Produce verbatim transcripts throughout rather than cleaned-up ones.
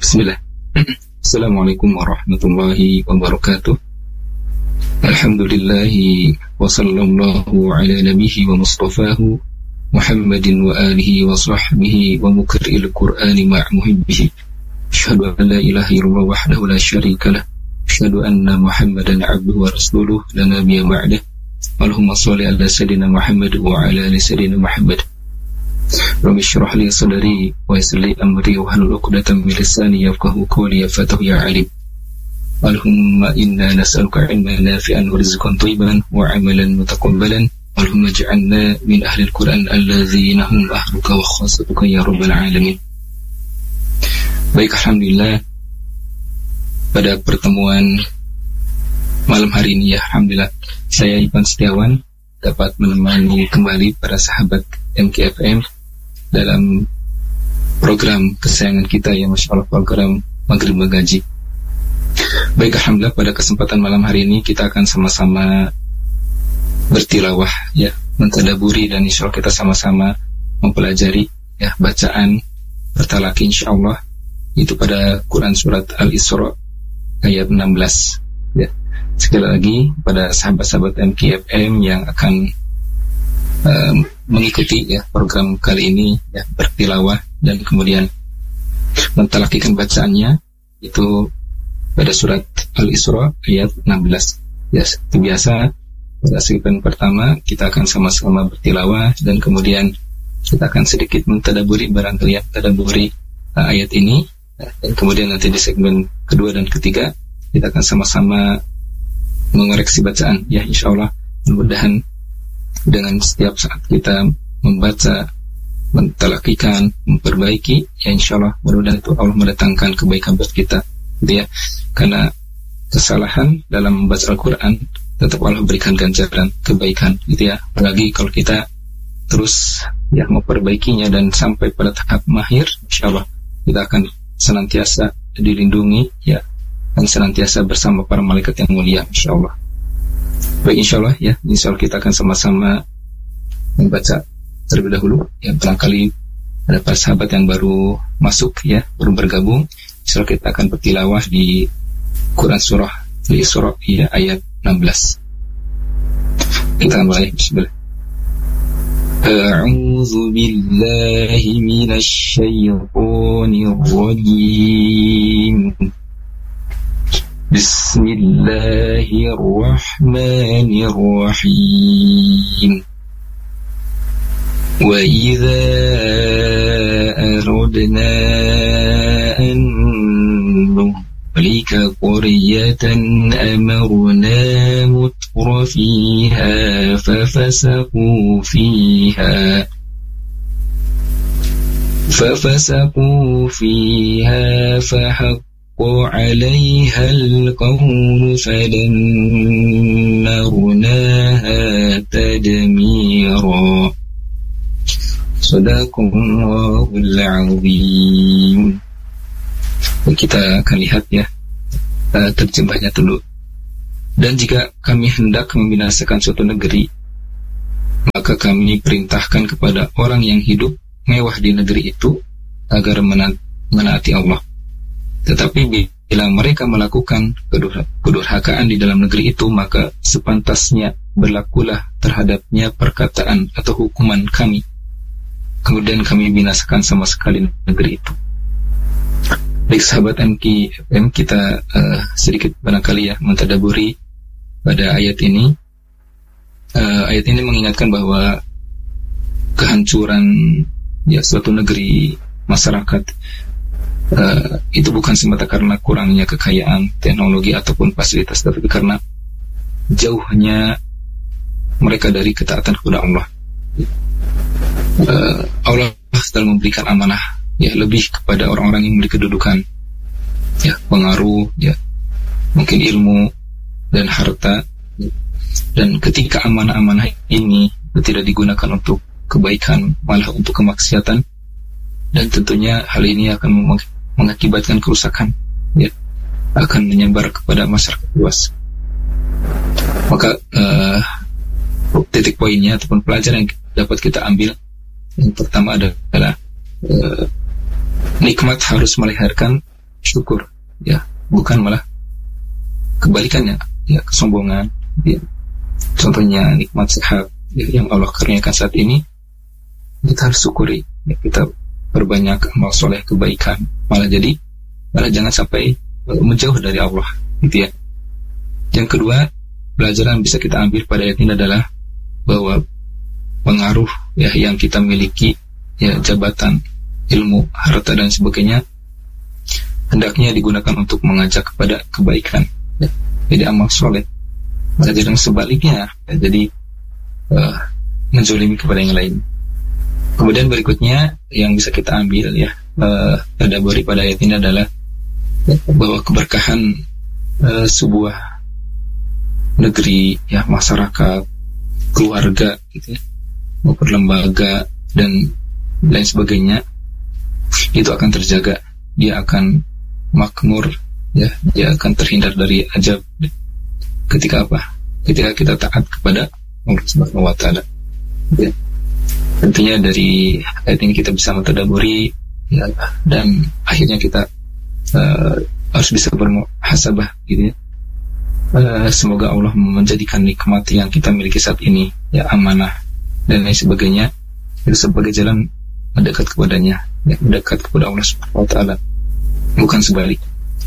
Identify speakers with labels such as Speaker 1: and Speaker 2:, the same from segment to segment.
Speaker 1: Bismillah. Assalamualaikum warahmatullahi wabarakatuh. Alhamdulillahi wa sallallahu ala nabihi wa mustafahu Muhammadin wa alihi wa sahbihi wa mukri'il Qur'ani ma'a muhibbihi. Asyhadu an la ilaha illallah wahdahu la syarika lah. Asyhadu anna Muhammadan abduhu wa rasuluh la nabiyya ba'dah. Allahumma shalli ala sayyidina Muhammad wa ala ali sayyidina Muhammad. Rabbi shrah li sadri wa yassir li amri wa hlul 'uqdatam min lisani yafqahu qawli ya fatahu ya alim. Allahumma inna nas'aluka 'ilman nafi'an wa rizqan thayyiban wa 'amalan mutaqabbalan. Allahumma ij'alna min ahli al-Qur'an alladzina hum ahluka wa khassatuka ya rabbal alamin. Baik, alhamdulillah, pada pertemuan malam hari ini ya, alhamdulillah, saya Ivan Setiawan dapat menemani kembali para sahabat M K F M dalam program kesayangan kita ya, Masya Allah, program Maghrib Mengaji. Baik, alhamdulillah, pada kesempatan malam hari ini kita akan sama-sama bertilawah ya, mentadaburi, dan insya Allah kita sama-sama mempelajari ya bacaan bertalaki insya Allah itu pada Quran surat Al-Isra ayat enam belas ya. Sekali lagi pada sahabat-sahabat M K F M yang akan uh, mengikuti ya program kali ini ya, bertilawah dan kemudian mentalakikan bacaannya itu pada surat Al-Isra ayat enam belas ya. Seperti biasa, pada segmen pertama kita akan sama-sama bertilawah dan kemudian kita akan sedikit mentadaburi, barangkali ya tadaburi uh, ayat ini ya, dan kemudian nanti di segmen kedua dan ketiga kita akan sama-sama mengoreksi bacaan ya, insya Allah. Mudah-mudahan dengan setiap saat kita membaca, mentalakikan, memperbaiki ya, insya Allah mudah-mudahan itu Allah mendatangkan kebaikan buat kita gitu ya. Karena kesalahan dalam membaca Al-Quran tetap Allah berikan ganjaran kebaikan gitu ya. Apalagi kalau kita terus ya memperbaikinya dan sampai pada tahap mahir, insya Allah kita akan senantiasa dilindungi ya, dan senantiasa bersama para malaikat yang mulia, insya Allah. Baik, insya Allah ya, insya Allah kita akan sama-sama membaca terlebih dahulu ya. Barangkali ada para sahabat yang baru masuk ya, baru bergabung, insya Allah kita akan bertilawah di Quran surah Al-Isra ya, ayat enam belas. Kita akan mulai. Bismillah. A'udzu billahi minasy syaithanir rajim. Bismillahirrahmanirrahim. Wa idza aradna an nuhlika qaryatan amarna mutra fiha fafasaqu fiha fafasaqu fiha fahaq وعليها القول فدمرناها تدميرا. صدق الله العظيم. Kita akan lihat ya uh, terjemahnya dulu. Dan jika kami hendak membinasakan suatu negeri, maka kami perintahkan kepada orang yang hidup mewah di negeri itu agar mena- menaati Allah. Tetapi bila mereka melakukan kedurhakaan di dalam negeri itu, maka sepantasnya berlakulah terhadapnya perkataan atau hukuman kami. Kemudian kami binasakan sama sekali negeri itu. Baik sahabat M K F M, kita uh, sedikit barangkali ya mentadaburi pada ayat ini. Uh, ayat ini mengingatkan bahwa kehancuran ya suatu negeri, masyarakat, Uh, itu bukan semata karena kurangnya kekayaan, teknologi ataupun fasilitas, tapi karena jauhnya mereka dari ketaatan kepada Allah. Uh, Allah telah memberikan amanah ya lebih kepada orang-orang yang memiliki kedudukan, ya pengaruh, ya mungkin ilmu dan harta. Dan ketika amanah-amanah ini tidak digunakan untuk kebaikan, malah untuk kemaksiatan, dan tentunya hal ini akan mengakibatkan kerusakan ya, akan menyebar kepada masyarakat luas. Maka uh, titik poinnya ataupun pelajaran yang dapat kita ambil yang pertama adalah uh, nikmat harus melahirkan syukur, ya, bukan malah kebalikannya, ya, kesombongan, ya. Contohnya nikmat sehat, ya, yang Allah karuniakan saat ini, kita harus syukuri, ya, kita berbanyak amal soleh kebaikan, malah jadi malah jangan sampai menjauh dari Allah, gitu ya. Yang kedua, pelajaran bisa kita ambil pada ayat ini adalah bahwa pengaruh, ya, yang kita miliki, ya, jabatan, ilmu, harta dan sebagainya, hendaknya digunakan untuk mengajak kepada kebaikan, ya, jadi amal soleh. Malah jangan sebaliknya, ya, jadi uh, menzolimi kepada yang lain. Kemudian berikutnya yang bisa kita ambil, ya, uh, tadabburi pada ayat ini adalah ya, bahwa keberkahan uh, sebuah negeri, ya, masyarakat, keluarga, gitu ya, maupun lembaga dan lain sebagainya, itu akan terjaga, dia akan makmur, ya, dia akan terhindar dari ajab ketika apa? Ketika kita taat kepada Allah Subhanahu wa taala. Ya. Tentunya dari ayat ini kita bisa mentadabburi, ya, dan akhirnya kita uh, harus bisa bermuhasabah, gitu ya. Uh, semoga Allah menjadikan nikmat yang kita miliki saat ini, ya, amanah dan lain sebagainya, itu sebagai jalan mendekat kepadanya, ya, mendekat kepada Allah Subhanahu wa taala, bukan sebalik.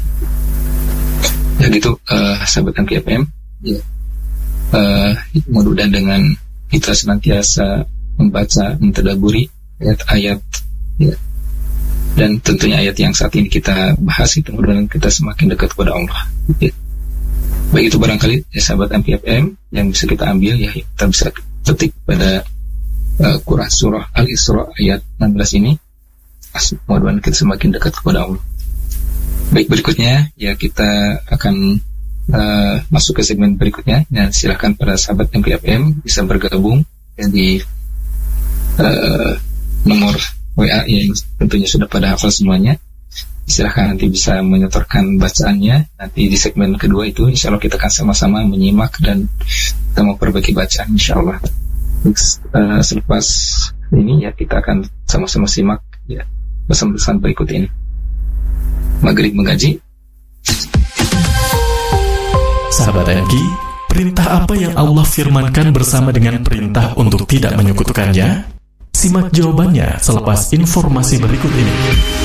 Speaker 1: Ya gitu, uh, sahabat M P F M, ya. Uh, mudah-mudahan dengan kita senantiasa membaca, mentadabburi ayat-ayat, ya, dan tentunya ayat yang saat ini kita bahas, itu mudah-mudahan kita semakin dekat kepada Allah, ya. Baik, itu barangkali, ya, sahabat M P F M yang bisa kita ambil, ya, kita bisa petik pada uh, Quran surah Al-Isra ayat enam belas ini. Mudah-mudahan kita semakin dekat kepada Allah. Baik, berikutnya, ya, kita akan uh, masuk ke segmen berikutnya. Ya, silakan para sahabat M P F M bisa bergabung, ya, di uh, nomor W A yang tentunya sudah pada hafal semuanya. Silahkan nanti bisa menyetorkan bacaannya. Nanti di segmen kedua itu insya Allah kita akan sama-sama menyimak dan kita memperbaiki bacaan insya Allah. Uh, selepas ini, ya, kita akan sama-sama simak, ya, pesan-pesan berikut ini. Maghrib mengaji.
Speaker 2: Sahabat M G, perintah apa yang Allah firmankan bersama dengan perintah untuk tidak menyekutukannya? Simak jawabannya selepas informasi berikut ini.